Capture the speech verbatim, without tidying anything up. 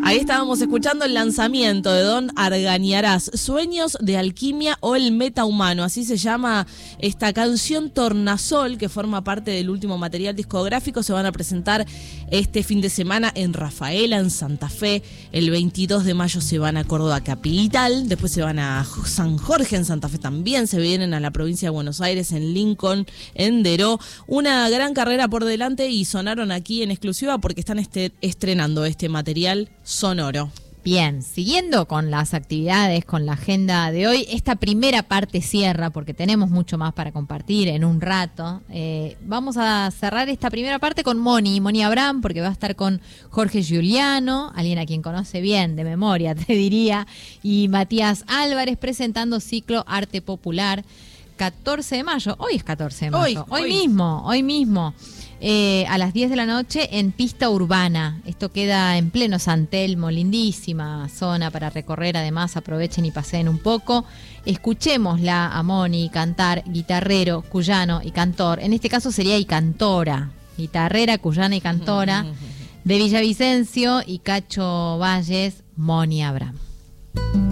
Ahí estábamos escuchando el lanzamiento de Don Argañarás, Sueños de Alquimia o el Metahumano, así se llama esta canción Tornasol, que forma parte del último material discográfico. Se van a presentar este fin de semana en Rafaela, en Santa Fe. El veintidós de mayo se van a Córdoba capital, después se van a San Jorge, en Santa Fe también, se vienen a la provincia de Buenos Aires, en Lincoln, en Deró. Una gran carrera por delante y sonaron aquí en exclusiva porque están este, estrenando este material sonoro. Bien, siguiendo con las actividades, con la agenda de hoy, esta primera parte cierra porque tenemos mucho más para compartir en un rato. Eh, vamos a cerrar esta primera parte con Moni, Moni Abraham, porque va a estar con Jorge Giuliano, alguien a quien conoce bien de memoria, te diría, y Matías Álvarez presentando ciclo Arte Popular. catorce de mayo, hoy es catorce de mayo, hoy, hoy, hoy. mismo, hoy mismo. Eh, a las diez de la noche en Pista Urbana. Esto queda en pleno San Telmo, lindísima zona para recorrer. Además, aprovechen y paseen un poco. Escuchémosla a Moni cantar, guitarrero, cuyano y cantor. En este caso sería y cantora, guitarrera, cuyana y cantora de Villavicencio y Cacho Valles, Moni Abraham.